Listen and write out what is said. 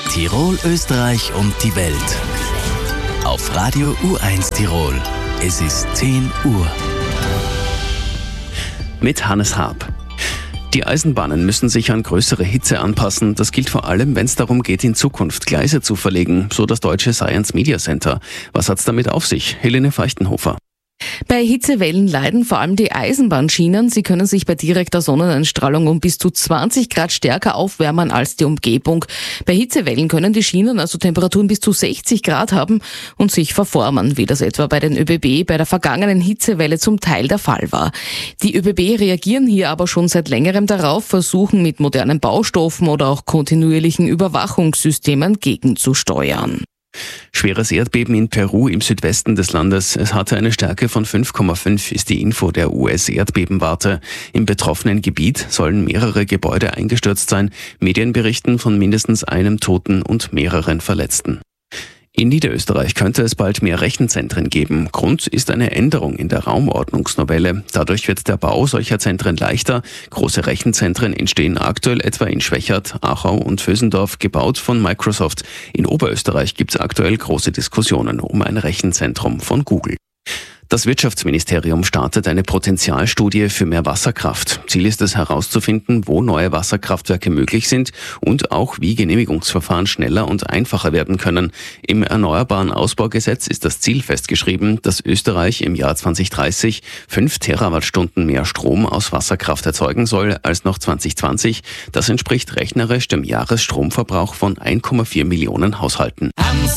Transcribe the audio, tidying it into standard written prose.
Tirol, Österreich und die Welt. Auf Radio U1 Tirol. Es ist 10 Uhr. Mit Hannes Haab. Die Eisenbahnen müssen sich an größere Hitze anpassen. Das gilt vor allem, wenn es darum geht, in Zukunft Gleise zu verlegen, so das deutsche Science Media Center. Was hat's damit auf sich? Helene Feuchtenhofer. Bei Hitzewellen leiden vor allem die Eisenbahnschienen. Sie können sich bei direkter Sonneneinstrahlung um bis zu 20 Grad stärker aufwärmen als die Umgebung. Bei Hitzewellen können die Schienen also Temperaturen bis zu 60 Grad haben und sich verformen, wie das etwa bei den ÖBB bei der vergangenen Hitzewelle zum Teil der Fall war. Die ÖBB reagieren hier aber schon seit längerem darauf, versuchen mit modernen Baustoffen oder auch kontinuierlichen Überwachungssystemen gegenzusteuern. Schweres Erdbeben in Peru im Südwesten des Landes. Es hatte eine Stärke von 5,5, ist die Info der US-Erdbebenwarte. Im betroffenen Gebiet sollen mehrere Gebäude eingestürzt sein. Medien berichten von mindestens einem Toten und mehreren Verletzten. In Niederösterreich könnte es bald mehr Rechenzentren geben. Grund ist eine Änderung in der Raumordnungsnovelle. Dadurch wird der Bau solcher Zentren leichter. Große Rechenzentren entstehen aktuell etwa in Schwechat, Achau und Vösendorf, gebaut von Microsoft. In Oberösterreich gibt es aktuell große Diskussionen um ein Rechenzentrum von Google. Das Wirtschaftsministerium startet eine Potenzialstudie für mehr Wasserkraft. Ziel ist es herauszufinden, wo neue Wasserkraftwerke möglich sind und auch wie Genehmigungsverfahren schneller und einfacher werden können. Im Erneuerbaren Ausbaugesetz ist das Ziel festgeschrieben, dass Österreich im Jahr 2030 5 Terawattstunden mehr Strom aus Wasserkraft erzeugen soll als noch 2020. Das entspricht rechnerisch dem Jahresstromverbrauch von 1,4 Millionen Haushalten.